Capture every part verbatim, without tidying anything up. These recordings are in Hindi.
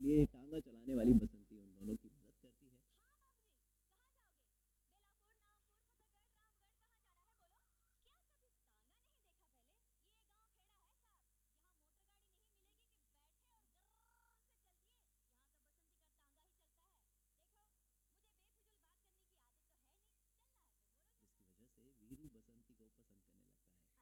इसीलिए टांगा चलाने वाली बसंती उन दोनों की मदद करती है। जिसकी वजह से वीरू बसंती को पसंद करने लगता है।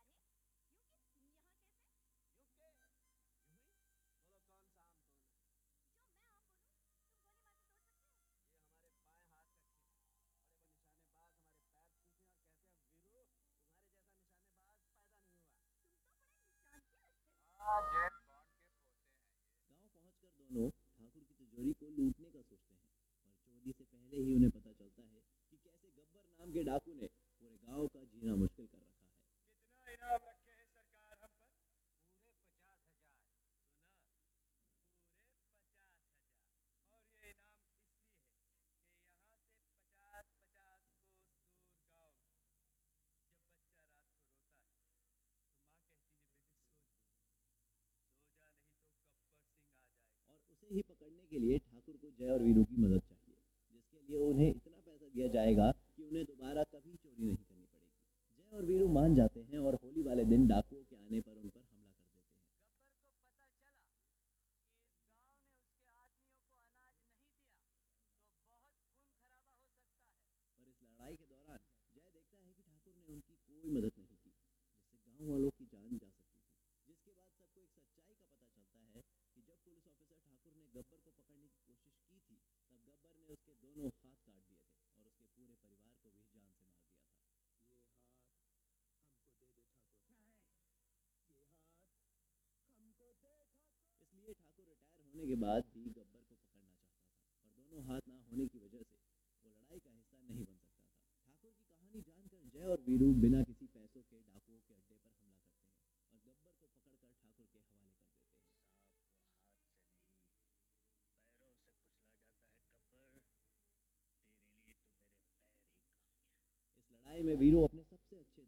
गांव पहुंचकर दोनों ठाकुर की तिजोरी को लूटने का सोचते हैं, पर चोरी से पहले ही उन्हें पता चलता है कि कैसे गब्बर नाम के डाकू ने पूरे गांव का जीना मुश्किल कर रखा है। कितना इनाम रखे हैं सरकार हम पर? पूरे पचास हजार। सुना? पूरे पचास हजार। और ये इनाम इसलिए है कि यहाँ से पचास पचास कोस दूर गाँव में जब बच्चा रात को रोता है तो माँ कहती है बेटे सो जा, सो जा नहीं तो गब्बर सिंह आ जाएगा। और उसे ही पकड़ने के लिए ठाकुर को जय और वीरू की मदद चाहिए, जिसके लिए उन्हें इतना पैसा दिया जाएगा कि उन्हें दोबारा कभी चोरी नहीं करनी पड़ेगी। जय और वीरू मान जाते हैं और होली वाले दिन डाकुओं के आने पर उन पर हमला कर देते हैं। गब्बर को पता चला कि इस गांव ने उसके आदमियों को अनाज नहीं दिया तो बहुत खून खराबा हो सकता है। पर इस लड़ाई के दौरान जय देखता है कि ठाकुर ने उनकी कोई मदद नहीं की, जिससे गांव वालों की जान जा सकती थी। जिसके बाद सबको एक सच्चाई का पता चलता है कि जब पुलिस ऑफिसर ठाकुर ने गब्बर को पकड़ने की कोशिश की थी, तब गब्बर ने उसके दोनों हाथ काट दिए थे और उसके पूरे परिवार को भी जान से मार दिया था। ये हाथ हमको दे दे ठाकुर। नहीं, ये हाथ हमको दे ठाकुर। इसलिए ठाकुर रिटायर होने के बाद भी गब्बर को पकड़ना चाहता था, पर दोनों हाथ ना होने की वजह से वो लड़ाई का हिस्सा नहीं बन सकता था। ठाकुर की कहानी जानकर जय और वीरू बिना किसी पैसों के डाकुओं के अड्डे पर हमला करते हैं और गब्बर को पकड़कर ठाकुर के हवाले कर देते हैं। सांप को हाथ से नहीं पैरों से कुचला जाता है गब्बर, तेरे लिए तो मेरे पैर ही काफी है। इस लड़ाई में वीरू अपने सबसे अच्छे